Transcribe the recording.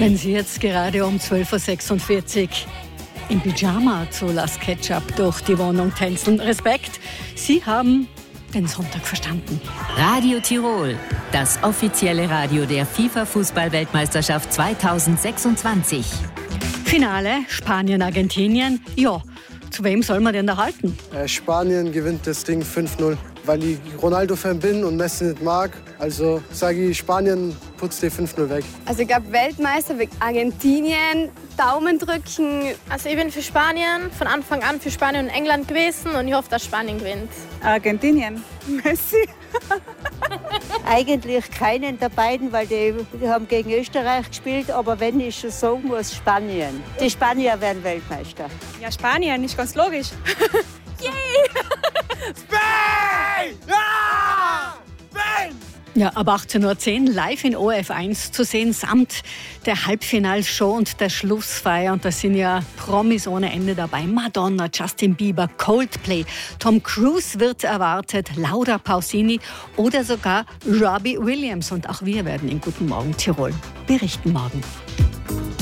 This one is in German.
Wenn Sie jetzt gerade um 12.46 Uhr im Pyjama zu Las Ketchup durch die Wohnung tänzeln, Respekt, Sie haben den Sonntag verstanden. Radio Tirol, das offizielle Radio der FIFA-Fußball-Weltmeisterschaft 2026. Finale Spanien-Argentinien. Ja, zu wem soll man denn da halten? Spanien gewinnt das Ding 5-0, weil ich Ronaldo-Fan bin und Messi nicht mag. Also sage ich, Spanien putzt die 5-0 weg. Also ich glaube, Weltmeister wird Argentinien. Daumen drücken. Also ich bin für Spanien, von Anfang an für Spanien und England gewesen und ich hoffe, dass Spanien gewinnt. Argentinien. Messi. Eigentlich keinen der beiden, weil die haben gegen Österreich gespielt. Aber wenn ich schon sagen muss, Spanien. Die Spanier werden Weltmeister. Ja, Spanien, ist ganz logisch. Yay! Spain! Ja! Spain! Ja, ab 18.10 Uhr live in ORF1 zu sehen, samt der Halbfinalshow und der Schlussfeier. Und da sind ja Promis ohne Ende dabei. Madonna, Justin Bieber, Coldplay, Tom Cruise wird erwartet, Laura Pausini oder sogar Robbie Williams. Und auch wir werden in Guten Morgen Tirol berichten morgen.